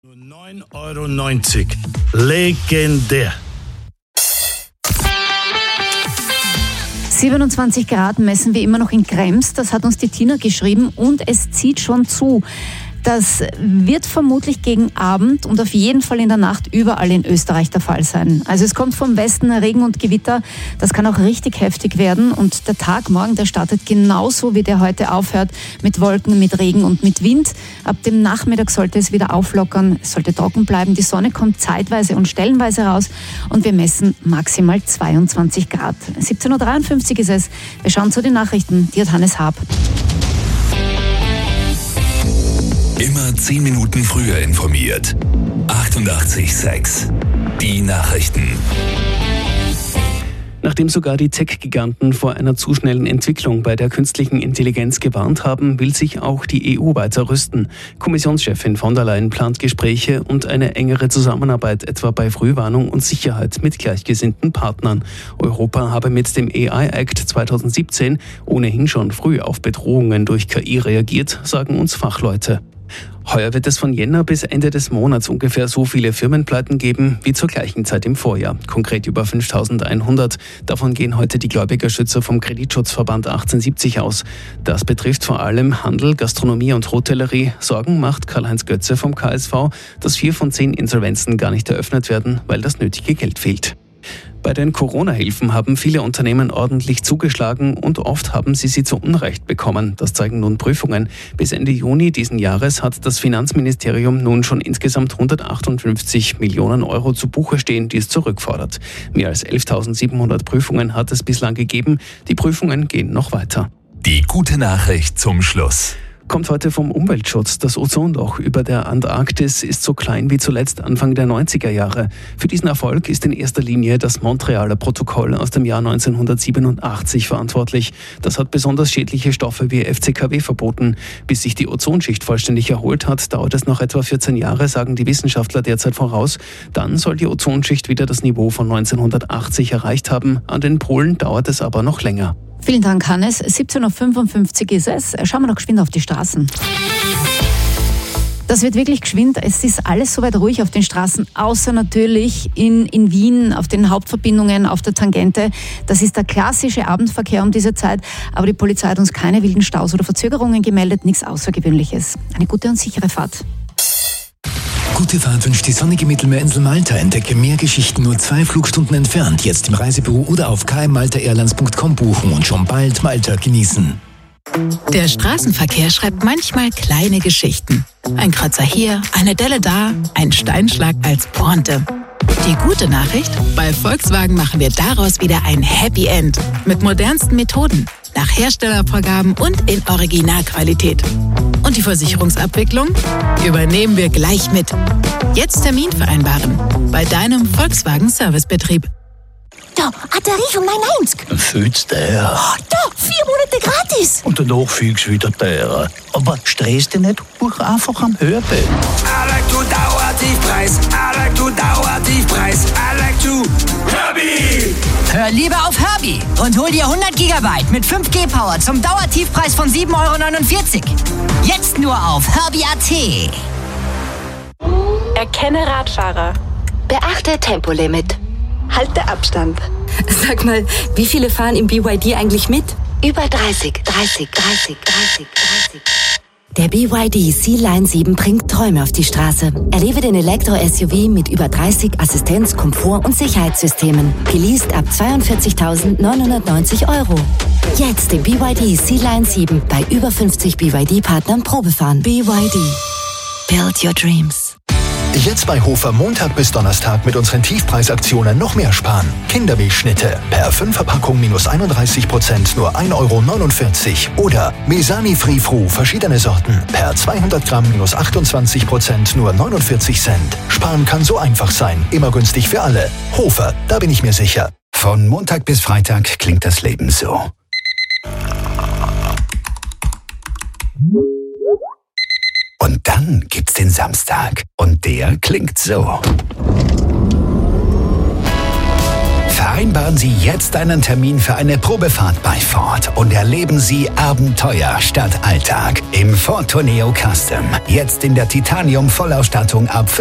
Nur 9,90 €. Legendär. 27 Grad messen wir immer noch in Krems, das hat uns die Tina geschrieben, und es zieht schon zu. Das wird vermutlich gegen Abend und auf jeden Fall in der Nacht überall in Österreich der Fall sein. Also es kommt vom Westen Regen und Gewitter, das kann auch richtig heftig werden, und der Tag morgen, der startet genauso wie der heute aufhört, mit Wolken, mit Regen und mit Wind. Ab dem Nachmittag sollte es wieder auflockern, es sollte trocken bleiben, die Sonne kommt zeitweise und stellenweise raus und wir messen maximal 22 Grad. 17.53 Uhr ist es. Wir schauen zu den Nachrichten. Die hat Hannes Haab. Immer 10 Minuten früher informiert. 88,6. Die Nachrichten. Nachdem sogar die Tech-Giganten vor einer zu schnellen Entwicklung bei der künstlichen Intelligenz gewarnt haben, will sich auch die EU weiter rüsten. Kommissionschefin von der Leyen plant Gespräche und eine engere Zusammenarbeit etwa bei Frühwarnung und Sicherheit mit gleichgesinnten Partnern. Europa habe mit dem AI Act 2017 ohnehin schon früh auf Bedrohungen durch KI reagiert, sagen uns Fachleute. Heuer wird es von Jänner bis Ende des Monats ungefähr so viele Firmenpleiten geben wie zur gleichen Zeit im Vorjahr. Konkret über 5.100. Davon gehen heute die Gläubigerschützer vom Kreditschutzverband 1870 aus. Das betrifft vor allem Handel, Gastronomie und Hotellerie. Sorgen macht Karl-Heinz Götze vom KSV, dass 4 von 10 Insolvenzen gar nicht eröffnet werden, weil das nötige Geld fehlt. Bei den Corona-Hilfen haben viele Unternehmen ordentlich zugeschlagen und oft haben sie zu Unrecht bekommen. Das zeigen nun Prüfungen. Bis Ende Juni diesen Jahres hat das Finanzministerium nun schon insgesamt 158 Millionen € zu Buche stehen, die es zurückfordert. Mehr als 11.700 Prüfungen hat es bislang gegeben. Die Prüfungen gehen noch weiter. Die gute Nachricht zum Schluss. Kommt heute vom Umweltschutz. Das Ozonloch über der Antarktis ist so klein wie zuletzt Anfang der 90er Jahre. Für diesen Erfolg ist in erster Linie das Montrealer Protokoll aus dem Jahr 1987 verantwortlich. Das hat besonders schädliche Stoffe wie FCKW verboten. Bis sich die Ozonschicht vollständig erholt hat, dauert es noch etwa 14 Jahre, sagen die Wissenschaftler derzeit voraus. Dann soll die Ozonschicht wieder das Niveau von 1980 erreicht haben. An den Polen dauert es aber noch länger. Vielen Dank, Hannes. 17.55 Uhr ist es. Schauen wir noch geschwind auf die Straßen. Das wird wirklich geschwind. Es ist alles soweit ruhig auf den Straßen, außer natürlich in Wien, auf den Hauptverbindungen, auf der Tangente. Das ist der klassische Abendverkehr um diese Zeit. Aber die Polizei hat uns keine wilden Staus oder Verzögerungen gemeldet. Nichts Außergewöhnliches. Eine gute und sichere Fahrt. Gute Fahrt wünscht die sonnige Mittelmeerinsel Malta. Entdecke mehr Geschichten nur 2 Flugstunden entfernt. Jetzt im Reisebüro oder auf kmmaltaairlines.com buchen und schon bald Malta genießen. Der Straßenverkehr schreibt manchmal kleine Geschichten. Ein Kratzer hier, eine Delle da, ein Steinschlag als Pointe. Die gute Nachricht? Bei Volkswagen machen wir daraus wieder ein Happy End. Mit modernsten Methoden, nach Herstellervorgaben und in Originalqualität. Und die Versicherungsabwicklung übernehmen wir gleich mit. Jetzt Termin vereinbaren bei deinem Volkswagen-Servicebetrieb. Da, Batterie mein 90. Fühlt's der? Oh, da, 4 Monate gratis. Und danach fühlst du wieder der. Aber stress dich nicht, buch einfach am Hörbild. I like to Dauertiefpreis. I like to Dauertiefpreis. I like to Herbie. Hör lieber auf Herbie und hol dir 100 GB mit 5G Power zum Dauertiefpreis von 7,49 €. Jetzt nur auf Herbie.at. Erkenne Radfahrer. Beachte Tempolimit. Halte Abstand. Sag mal, wie viele fahren im BYD eigentlich mit? Über 30. Der BYD C-Line 7 bringt Träume auf die Straße. Erlebe den Elektro-SUV mit über 30 Assistenz-, Komfort- und Sicherheitssystemen. Geleast ab 42.990 €. Jetzt den BYD C-Line 7 bei über 50 BYD-Partnern Probefahren. BYD. Build your dreams. Jetzt bei Hofer Montag bis Donnerstag mit unseren Tiefpreisaktionen noch mehr sparen. Kindermilchschnitte per 5er-Packung minus 31%, nur 1,49 € Oder Mesani Free Fru, verschiedene Sorten, per 200 Gramm minus 28%, nur 49 Cent. Sparen kann so einfach sein, immer günstig für alle. Hofer, da bin ich mir sicher. Von Montag bis Freitag klingt das Leben so. Und dann gibt's den Samstag. Und der klingt so. Vereinbaren Sie jetzt einen Termin für eine Probefahrt bei Ford und erleben Sie Abenteuer statt Alltag im Ford Tourneo Custom. Jetzt in der Titanium Vollausstattung ab